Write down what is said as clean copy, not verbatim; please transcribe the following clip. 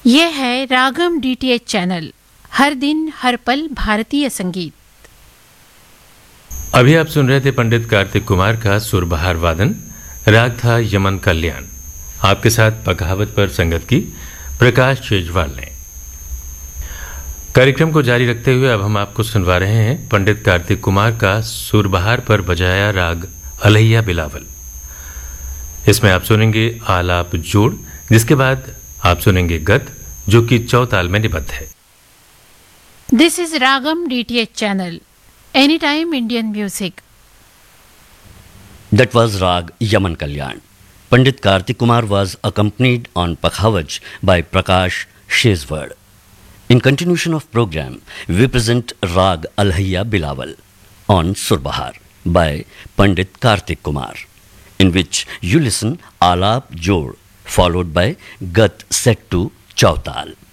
ये है रागम DTH channel, हर दिन हर पल भारतीय संगीत। अभी आप सुन रहे थे पंडित कार्तिक कुमार का सुरबहार वादन। राग था यमन कल्याण। आपके साथ पखावत पर संगत की प्रकाश शेजवाल ने। कार्यक्रम को जारी रखते हुए अब हम आपको सुनवा रहे हैं पंडित कार्तिक कुमार का सुरबहार पर बजाया राग अलैया बिलावल। इसमें आप सुनेंगे आलाप जोड़, जिसके बाद आप सुनेंगे गत, जो कि चौताल में निबद्ध है। This is ragam DTH channel, any time Indian music. That was Rag Yaman Kalyan. Pandit Kartik Kumar was accompanied on Pakhavaj by Prakash Shezward. In continuation of program, we present Rag Alhaiya Bilawal on Surbahar by Pandit Kartik Kumar, in which you listen Alap Jod followed by Gat set to Chautal.